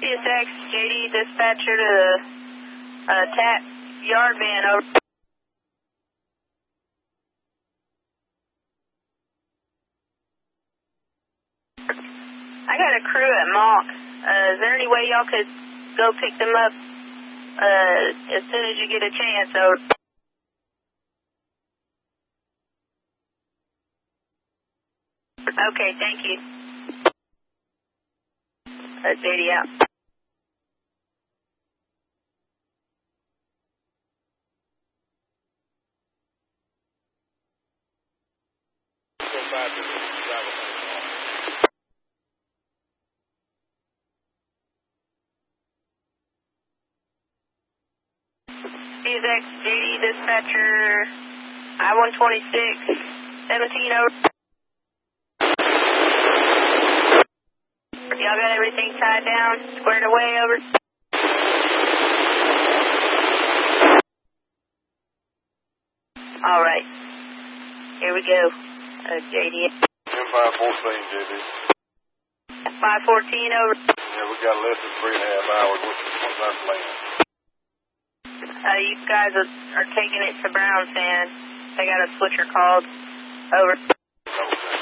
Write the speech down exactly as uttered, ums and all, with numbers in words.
C S X, J D dispatcher to the uh, tap yard van over. I got a crew at Mock. Uh, is there any way y'all could go pick them up uh, as soon as you get a chance? Over. Okay, thank you. Uh, J D out. C S X, J D dispatcher, I one twenty-six, seventeen over. Y'all got everything tied down, squared away over. All right, here we go. Uh, J D. M five fourteen, J D. five fourteen over. Yeah, we got less than three and a half hours. What's our plan? Uh, you guys are, are taking it to Brown Sand. They got a switcher called. Over.